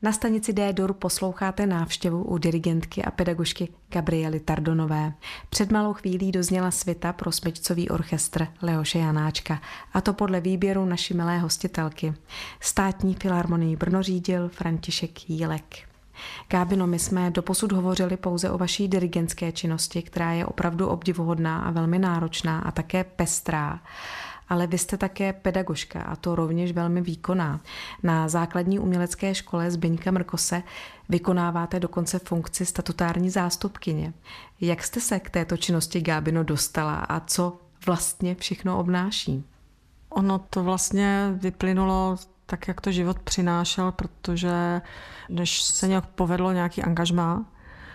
Na stanici D-Dur posloucháte návštěvu u dirigentky a pedagožky Gabriely Tardonové. Před malou chvílí dozněla svita pro smyčcový orchestr Leoše Janáčka, a to podle výběru naší milé hostitelky. Státní filharmonii Brno řídil František Jílek. Gábino, my jsme doposud hovořili pouze o vaší dirigentské činnosti, která je opravdu obdivuhodná a velmi náročná a také pestrá. Ale vy jste také pedagožka, a to rovněž velmi výkonná. Na základní umělecké škole Zbyňka Mrkose vykonáváte dokonce funkci statutární zástupkyně. Jak jste se k této činnosti, Gábino, dostala a co vlastně všechno obnáší? Ono to vlastně vyplynulo tak, jak to život přinášel, protože když se nějak povedlo nějaký angažmá,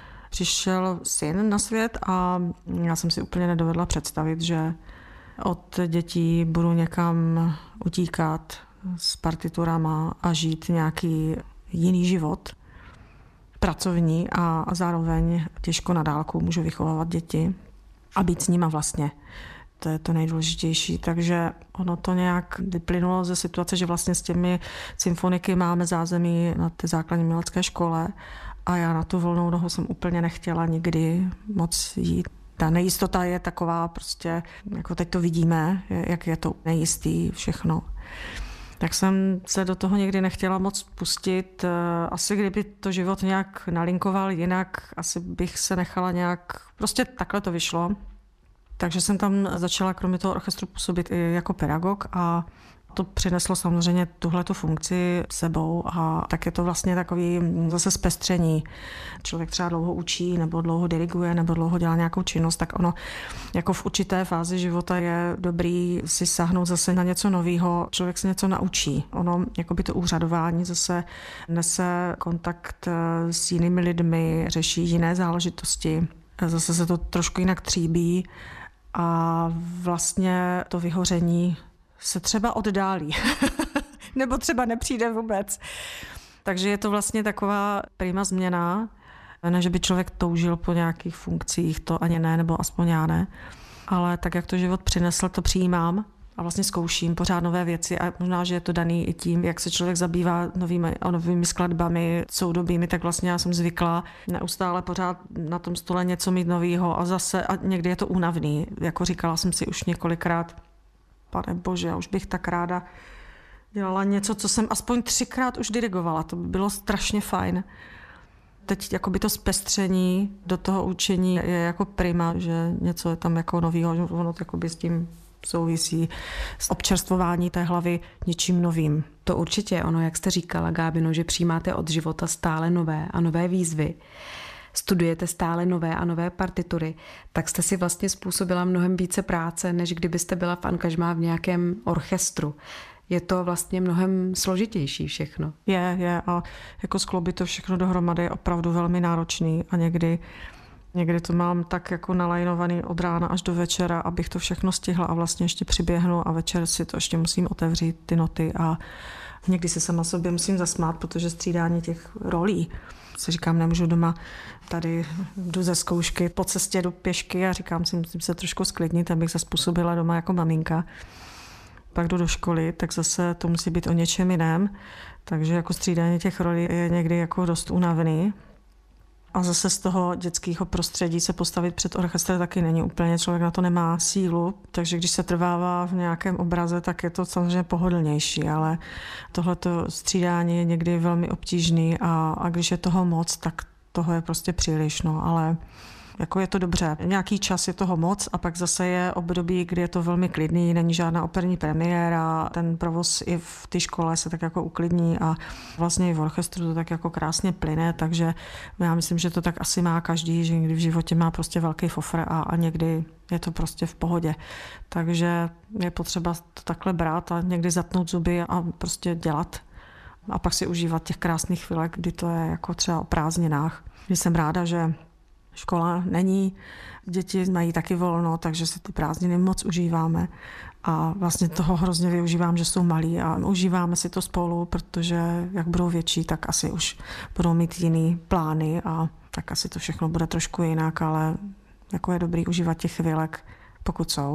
přišel syn na svět a já jsem si úplně nedovedla představit, že od dětí budu někam utíkat s partiturama a žít nějaký jiný život, pracovní, a zároveň těžko na dálku můžu vychovávat děti a být s nima vlastně. To je to nejdůležitější. Takže ono to nějak vyplynulo ze situace, že vlastně s těmi symfoniky máme zázemí na té základní umělecké škole a já na tu volnou nohu jsem úplně nechtěla nikdy moc jít. Ta nejistota je taková prostě, jako teď to vidíme, jak je to nejistý všechno. Tak jsem se do toho nikdy nechtěla moc pustit. Asi kdyby to život nějak nalinkoval jinak, asi bych se nechala nějak, prostě takhle to vyšlo. Takže jsem tam začala kromě toho orchestru působit i jako pedagog a to přineslo samozřejmě tuhletu funkci sebou a tak je to vlastně takový zase zpestření. Člověk třeba dlouho učí, nebo dlouho diriguje, nebo dlouho dělá nějakou činnost, tak ono jako v určité fázi života je dobrý si sáhnout zase na něco nového. Člověk se něco naučí. Ono, jako by to úřadování zase nese kontakt s jinými lidmi, řeší jiné záležitosti. Zase se to trošku jinak tříbí a vlastně to vyhoření se třeba oddálí, nebo třeba nepřijde vůbec. Takže je to vlastně taková prima změna, ne, že by člověk toužil po nějakých funkcích, to ani ne, nebo aspoň já ne, ale tak, jak to život přinesl, to přijímám a vlastně zkouším pořád nové věci a možná, že je to daný i tím, jak se člověk zabývá novými skladbami, soudobými, tak vlastně já jsem zvykla neustále pořád na tom stole něco mít novýho a zase a někdy je to únavný, jako říkala jsem si už několikrát, Pane bože, já už bych tak ráda dělala něco, co jsem aspoň 3krát už dirigovala. To by bylo strašně fajn. Teď jakoby to zpestření do toho učení je jako prima, že něco je tam jako novýho, že ono jakoby s tím souvisí s občerstvování té hlavy něčím novým. To určitě ono, jak jste říkala, Gábino, že přijímáte od života stále nové a nové výzvy. Studujete stále nové a nové partitury, tak jste si vlastně způsobila mnohem více práce, než kdybyste byla v angažmá v nějakém orchestru. Je to vlastně mnohem složitější všechno. Je a jako skloubit to všechno dohromady je opravdu velmi náročný a někdy to mám tak jako nalajnovaný od rána až do večera, abych to všechno stihla a vlastně ještě přiběhnu a večer si to ještě musím otevřít ty noty a někdy se sama sobě musím zasmát, protože střídání těch rolí. Si říkám, nemůžu doma, tady jdu ze zkoušky, po cestě jdu pěšky a říkám si, musím se trošku sklidnit, abych se způsobila doma jako maminka. Pak jdu do školy, tak zase to musí být o něčem jiném, takže jako střídání těch rolí je někdy jako dost únavný. A zase z toho dětského prostředí se postavit před orchestr taky není úplně, člověk na to nemá sílu, takže když se trvává v nějakém obraze, tak je to samozřejmě pohodlnější, ale tohleto střídání je někdy velmi obtížný a když je toho moc, tak toho je prostě příliš, no, ale jako je to dobře. Nějaký čas je toho moc a pak zase je období, kdy je to velmi klidný, není žádná operní premiéra, ten provoz i v té škole se tak jako uklidní a vlastně i v orchestru to tak jako krásně plyne, takže já myslím, že to tak asi má každý, že někdy v životě má prostě velký fofr a někdy je to prostě v pohodě. Takže je potřeba to takhle brát a někdy zatnout zuby a prostě dělat. A pak si užívat těch krásných chvílek, kdy to je jako třeba o prázdninách. Kdy jsem ráda, že škola není, děti mají taky volno, takže si ty prázdniny moc užíváme a vlastně toho hrozně využívám, že jsou malí a užíváme si to spolu, protože jak budou větší, tak asi už budou mít jiný plány a tak asi to všechno bude trošku jinak, ale jako je dobrý užívat těch chvílek, pokud jsou.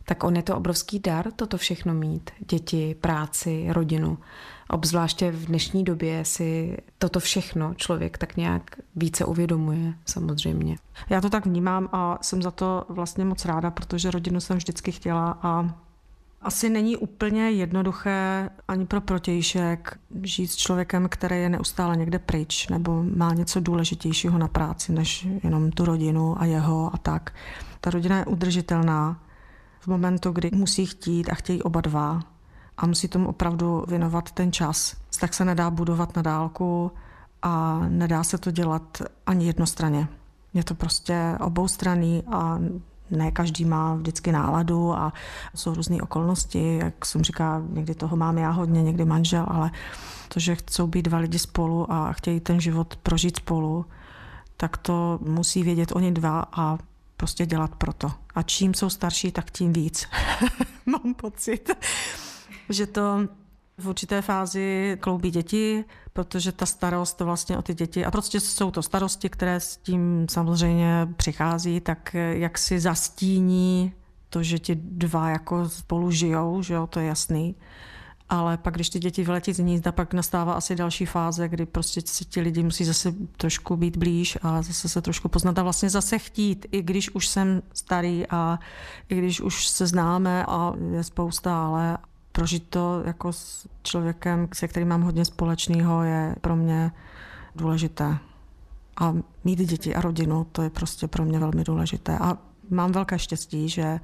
Tak on je to obrovský dar, toto všechno mít. Děti, práci, rodinu. Obzvláště v dnešní době si toto všechno člověk tak nějak více uvědomuje, samozřejmě. Já to tak vnímám a jsem za to vlastně moc ráda, protože rodinu jsem vždycky chtěla a asi není úplně jednoduché ani pro protějšek žít s člověkem, který je neustále někde pryč nebo má něco důležitějšího na práci, než jenom tu rodinu a jeho a tak. Ta rodina je udržitelná v momentu, kdy musí chtít a chtějí oba dva a musí tomu opravdu věnovat ten čas. Tak se nedá budovat na dálku a nedá se to dělat ani jednostranně. Je to prostě oboustranný a ne každý má vždycky náladu a jsou různé okolnosti, jak jsem říká, někdy toho mám já hodně, někdy manžel, ale to, že chcou být dva lidi spolu a chtějí ten život prožít spolu, tak to musí vědět oni dva a prostě dělat proto. A čím jsou starší, tak tím víc. Mám pocit, že to v určité fázi kloubí děti, protože ta starost vlastně o ty děti, a prostě jsou to starosti, které s tím samozřejmě přichází, tak jak si zastíní to, že ti dva jako spolu žijou, že jo, to je jasný. Ale pak, když ty děti vyletí z hnízda, pak nastává asi další fáze, kdy prostě si ti lidi musí zase trošku být blíž a zase se trošku poznat a vlastně zase chtít, i když už jsem starý a i když už se známe a je spousta, ale prožít to jako s člověkem, se kterým mám hodně společného, je pro mě důležité. A mít děti a rodinu, to je prostě pro mě velmi důležité. A mám velké štěstí, že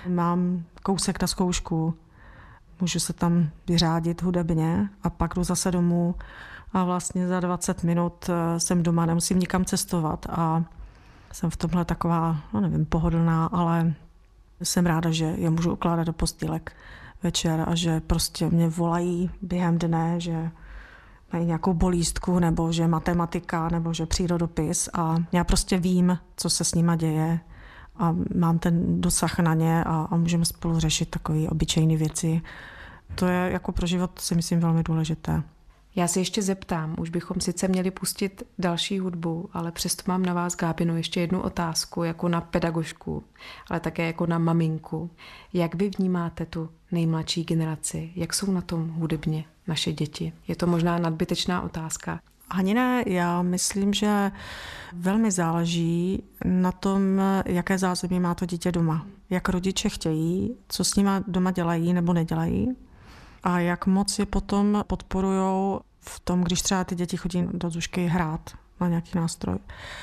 mám kousek na zkoušku, můžu se tam vyřádit hudebně a pak jdu zase domů a vlastně za 20 minut jsem doma, nemusím nikam cestovat a jsem v tomhle taková, no nevím, pohodlná, ale jsem ráda, že je můžu ukládat do postýlek večer a že prostě mě volají během dne, že mají nějakou bolístku nebo že matematika nebo že přírodopis a já prostě vím, co se s nima děje a mám ten dosah na ně a můžeme spolu řešit takové obyčejné věci. To je jako pro život, si myslím, velmi důležité. Já se ještě zeptám, už bychom sice měli pustit další hudbu, ale přesto mám na vás, Gábino, ještě jednu otázku, jako na pedagožku, ale také jako na maminku. Jak vy vnímáte tu nejmladší generaci? Jak jsou na tom hudebně naše děti? Je to možná nadbytečná otázka. Hanine, já myslím, že velmi záleží na tom, jaké zázemí má to dítě doma. Jak rodiče chtějí, co s nima doma dělají nebo nedělají a jak moc je potom podporujou v tom, když třeba ty děti chodí do zušky hrát na nějaký nástroj.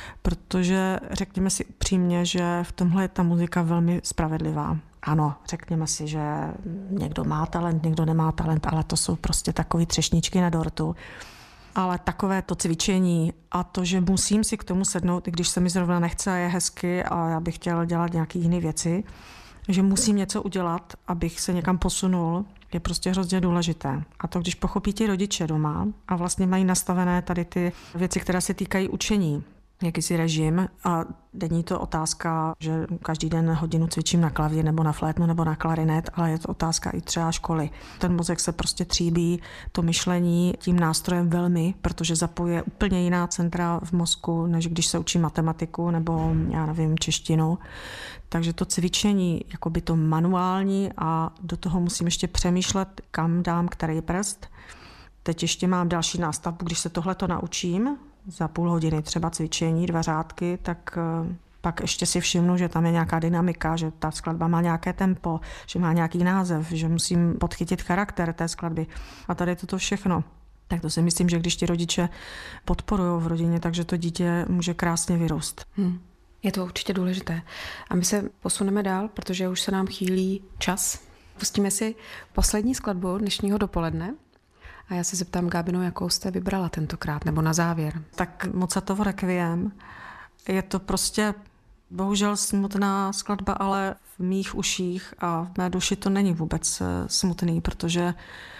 Protože řekněme si upřímně, že v tomhle je ta muzika velmi spravedlivá. Ano, řekněme si, že někdo má talent, někdo nemá talent, ale to jsou prostě takový třešničky na dortu. Ale takové to cvičení a to, že musím si k tomu sednout, i když se mi zrovna nechce a je hezky a já bych chtěla dělat nějaké jiné věci, že musím něco udělat, abych se někam posunul, je prostě hrozně důležité. A to, když pochopí ti rodiče doma a vlastně mají nastavené tady ty věci, které se týkají učení, jakýsi režim a není to otázka, že každý den hodinu cvičím na klavír nebo na flétnu nebo na klarinet, ale je to otázka i třeba školy. Ten mozek se prostě tříbí, to myšlení tím nástrojem velmi, protože zapojuje úplně jiná centra v mozku, než když se učí matematiku nebo já nevím, češtinu. Takže to cvičení, jakoby to manuální a do toho musím ještě přemýšlet, kam dám který prst. Teď ještě mám další nástavbu, když se tohleto naučím, za půl hodiny třeba cvičení, 2 řádky, tak pak ještě si všimnu, že tam je nějaká dynamika, že ta skladba má nějaké tempo, že má nějaký název, že musím podchytit charakter té skladby. A tady toto všechno. Tak to si myslím, že když ti rodiče podporují v rodině, takže to dítě může krásně vyrůst. Je to určitě důležité. A my se posuneme dál, protože už se nám chýlí čas. Pustíme si poslední skladbu dnešního dopoledne. A já se zeptám, Gábino, jakou jste vybrala tentokrát, nebo na závěr? Tak Mozartovo Requiem. Je to prostě bohužel smutná skladba, ale v mých uších a v mé duši to není vůbec smutný, protože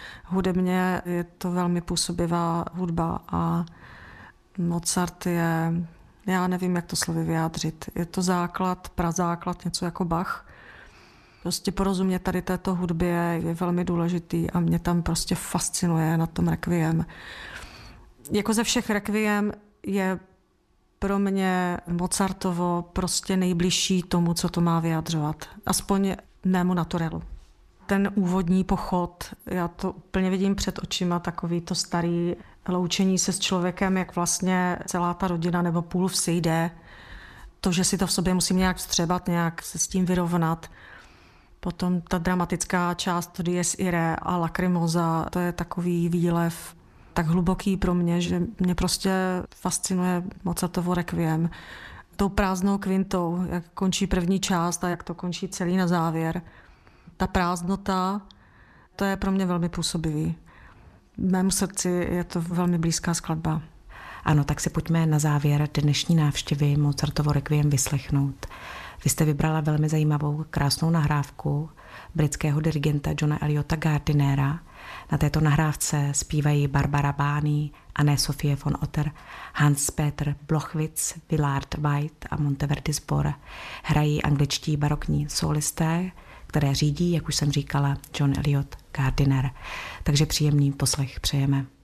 hudebně je to velmi působivá hudba a Mozart je, já nevím, jak to slovy vyjádřit, je to základ, prazáklad, něco jako Bach. Prostě porozumět tady této hudbě je velmi důležitý a mě tam prostě fascinuje na tom Requiem. Jako ze všech Requiem je pro mě Mozartovo prostě nejbližší tomu, co to má vyjadřovat. Aspoň mému naturelu. Ten úvodní pochod, já to úplně vidím před očima, takový to starý loučení se s člověkem, jak vlastně celá ta rodina nebo půl vsi jde. To, že si to v sobě musím nějak vstřebat, nějak se s tím vyrovnat. Potom ta dramatická část Dies Irae a Lacrimosa, to je takový výlev tak hluboký pro mě, že mě prostě fascinuje Mozartovo Requiem. Tou prázdnou kvintou, jak končí první část a jak to končí celý na závěr. Ta prázdnota, to je pro mě velmi působivý. Mému srdci je to velmi blízká skladba. Ano, tak si pojďme na závěr dnešní návštěvy Mozartovo Requiem vyslechnout. Vy jste vybrala velmi zajímavou, krásnou nahrávku britského dirigenta Johna Eliota Gardinera. Na této nahrávce zpívají Barbara Bány, Anne-Sophie von Otter, Hans-Peter Blochwitz, Willard White a Monteverdi Sbor. Hrají angličtí barokní solisté, které řídí, jak už jsem říkala, John Eliot Gardiner. Takže příjemný poslech přejeme.